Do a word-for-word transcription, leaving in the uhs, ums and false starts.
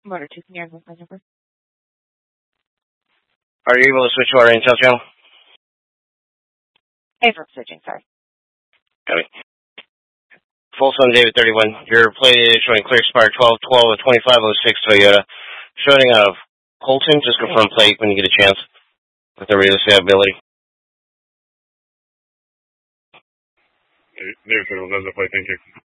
Motor two, can you have my number? Are you able to switch to our Intel channel? Hey, for switching, sorry. Copy. Folsom David thirty-one. Your plate is showing clear expire twelve twelve of twenty-five oh six Toyota. Showing of Colton, just confirm plate when you get a chance with the radio stability. David thirty-one, that's the plate, thank you.